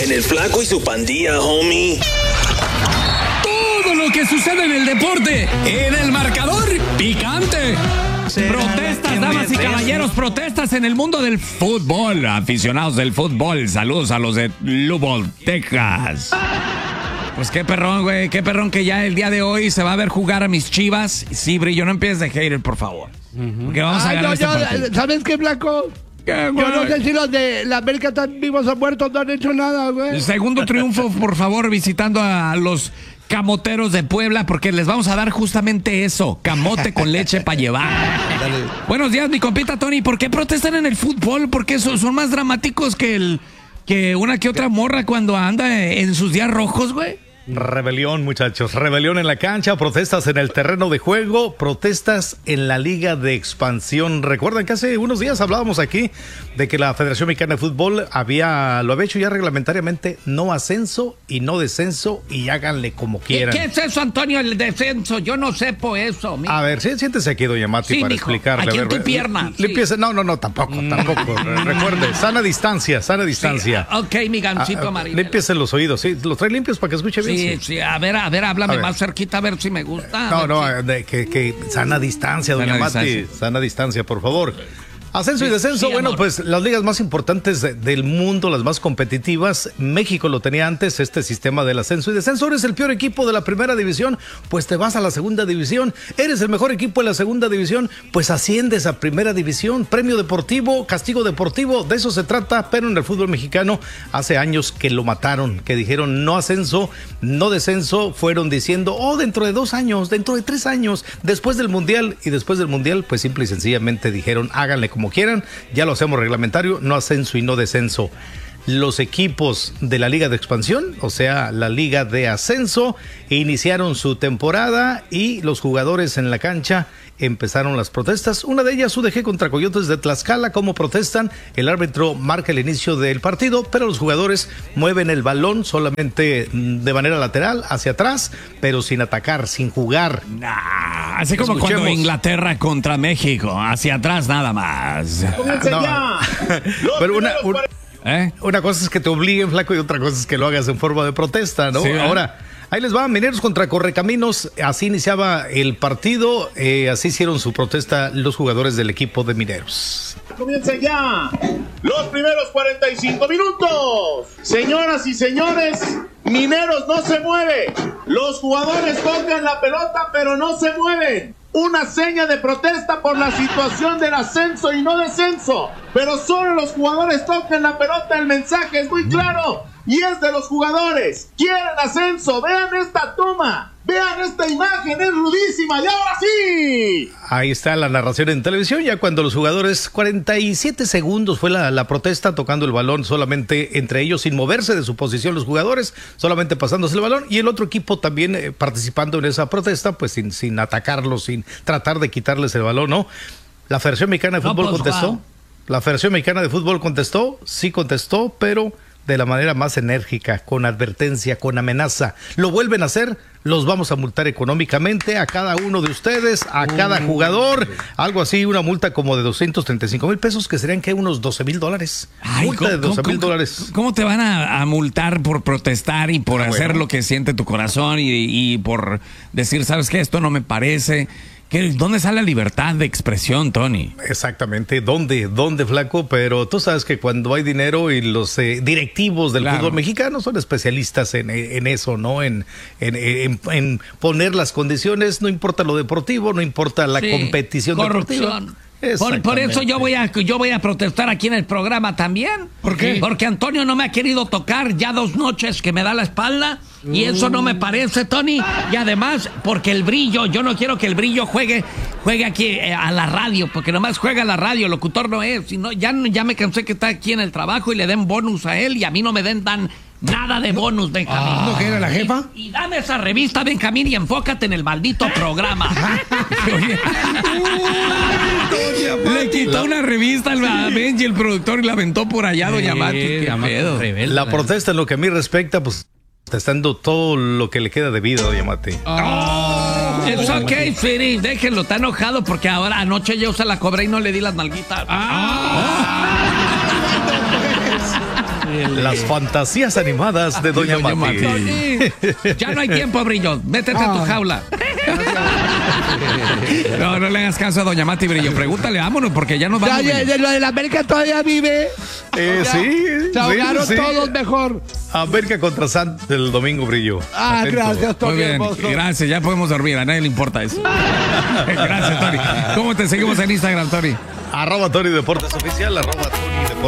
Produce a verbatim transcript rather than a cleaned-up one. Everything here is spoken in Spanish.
en el Flaco y su pandilla, homie. Todo lo que sucede en el deporte, en el marcador picante. Protestas, damas y caballeros, protestas en el mundo del fútbol. Aficionados del fútbol, saludos a los de Lubbock, Texas. Pues qué perrón, güey, qué perrón que ya el día de hoy se va a ver jugar a mis Chivas. Sí, Brillo, no empieces de hater, por favor. Uh-huh. Porque vamos a Ay, ganar no, este yo, partido. ¿Sabes qué, Blanco? ¿Qué, Yo no sé si los de la América están vivos o muertos, no han hecho nada, güey. El segundo triunfo, por favor, visitando a los camoteros de Puebla, porque les vamos a dar justamente eso, camote con leche para llevar. Dale. Buenos días, mi compita Tony. ¿Por qué protestan en el fútbol? Porque son, son más dramáticos que el que una que otra morra cuando anda en sus días rojos, güey. Rebelión, muchachos, rebelión en la cancha, protestas en el terreno de juego, protestas en la Liga de Expansión. Recuerdan que hace unos días hablábamos aquí de que la Federación Mexicana de Fútbol había, lo había hecho ya reglamentariamente, no ascenso y no descenso, y háganle como quieran. ¿Qué, qué es eso, Antonio, el descenso? Yo no sepo eso. Mijo. A ver, sí, siéntese aquí, doña Mati, sí, para mijo, explicarle. aquí a en ver, tu pierna. Limpiese, sí. no, no, no, tampoco, tampoco. Recuerde, sana distancia, sana distancia. Sí, ok, mi gancito amarillo. Limpiese los oídos, sí, los trae limpios para que escuche bien. Sí, sí, a ver, a ver, háblame a ver. Más cerquita a ver si me gusta. No, no, si... de, que, que sana distancia, doña sana Mati, distancia. sana distancia, por favor. Ascenso y descenso, sí, bueno, pues las ligas más importantes de, del mundo, las más competitivas, México lo tenía antes, este sistema del ascenso y descenso. Eres el peor equipo de la primera división, pues te vas a la segunda división. Eres el mejor equipo de la segunda división, pues asciendes a primera división. Premio deportivo, castigo deportivo, de eso se trata, pero en el fútbol mexicano hace años que lo mataron, que dijeron no ascenso, no descenso, fueron diciendo, oh, dentro de dos años, dentro de tres años, después del Mundial, y después del Mundial, pues simple y sencillamente dijeron, háganle como como quieran, ya lo hacemos reglamentario, no ascenso y no descenso. Los equipos de la Liga de Expansión, o sea, la Liga de Ascenso, iniciaron su temporada y los jugadores en la cancha empezaron las protestas. Una de ellas, U D G contra Coyotes de Tlaxcala. ¿Cómo protestan? El árbitro marca el inicio del partido, pero los jugadores mueven el balón solamente de manera lateral, hacia atrás, pero sin atacar, sin jugar. Nah, así como Escuchemos. Cuando Inglaterra contra México, hacia atrás nada más. No. Pero una... una ¿Eh? Una cosa es que te obliguen, Flaco, y otra cosa es que lo hagas en forma de protesta, ¿no? Sí, ¿eh? Ahora, ahí les va, Mineros contra Correcaminos, así iniciaba el partido, eh, así hicieron su protesta los jugadores del equipo de Mineros. Comienza ya los primeros cuarenta y cinco minutos. Señoras y señores, Mineros no se mueve. Los jugadores tocan la pelota, pero no se mueven. Una seña de protesta por la situación del ascenso y no descenso. Pero solo los jugadores tocan la pelota. El mensaje es muy claro y es de los jugadores. Quieren ascenso. Vean esta toma. Vean esta imagen. Es rudísima. Y ahora sí. Ahí está la narración en televisión. Ya cuando los jugadores, cuarenta y siete segundos fue la, la protesta, tocando el balón solamente entre ellos, sin moverse de su posición los jugadores, solamente pasándose el balón. Y el otro equipo también eh, participando en esa protesta, pues sin, sin atacarlos, sin tratar de quitarles el balón, ¿no? La Federación Mexicana de Fútbol no, pues, contestó. Wow. La Federación Mexicana de Fútbol contestó, sí contestó, pero de la manera más enérgica, con advertencia, con amenaza. Lo vuelven a hacer, los vamos a multar económicamente a cada uno de ustedes, a cada jugador, algo así, una multa como de doscientos treinta y cinco mil pesos, que serían que unos doce mil dólares. Ay, multa ¿cómo, de doce mil dólares. ¿Cómo te van a, a multar por protestar y por ah, hacer bueno. lo que siente tu corazón y, y por decir, sabes qué, esto no me parece? ¿Qué, ¿Dónde sale la libertad de expresión, Tony? Exactamente, ¿dónde? ¿Dónde, Flaco? Pero tú sabes que cuando hay dinero y los eh, directivos del claro. fútbol mexicano son especialistas en, en eso, ¿no? En, en, en, en poner las condiciones, no importa lo deportivo, no importa la sí, competición corrupción. deportiva. Por, por eso yo voy a yo voy a protestar aquí en el programa también. ¿Por qué? Porque Antonio no me ha querido tocar ya dos noches que me da la espalda. Y eso no me parece, Tony. Y además, porque el Brillo, yo no quiero que el Brillo juegue juegue aquí eh, a la radio, porque nomás juega a la radio, locutor no es. Sino, ya, ya me cansé que está aquí en el trabajo y le den bonus a él y a mí no me den tan nada de bonus, Benjamín. Ah, ¿no que era la jefa? Y, y dame esa revista, Benjamín, y enfócate en el maldito programa. Le quitó una revista a Benji, el productor, y la aventó por allá, doña Mati. ¿Qué pedo? La protesta en lo que a mí respecta, pues protestando todo lo que le queda de vida, doña Mati. Oh, it's okay, Firi, déjenlo, está enojado porque ahora anoche yo se la cobré y no le di las nalguitas. Ah. Las fantasías animadas de Doña, Doña Mati. Mati. Ya no hay tiempo, Brillo. Métete a tu jaula. No, no le hagas caso a Doña Mati Brillo. Pregúntale, vámonos, porque ya nos vamos. Ya, ya, ya, lo de la América todavía vive. Eh, Ya, sí, se ahogaron sí, sí. todos mejor. América contra Santos el domingo, Brillo. Ah, Atento. gracias, Muy Tony. bien, hermoso. gracias, ya podemos dormir, a nadie le importa eso. Gracias, Tony. ¿Cómo te seguimos en Instagram, Tony? Arroba Tony Deportes Oficial, arroba Tony Deportes.